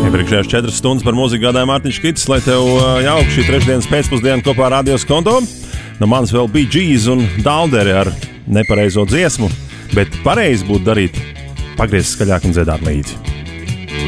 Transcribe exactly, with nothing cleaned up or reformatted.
Iepriekšējās četras stundas par mūziku gādāja Mārtiņš Kits, lai tev jauka šī trešdienas pēcpusdiena kopā ar Radio Skonto. No manis vēl Bee Gees un Dalderi ar nepareizo dziesmu, bet pareizi būtu darīt pagriezt skaļāk un dziedāt līdzi.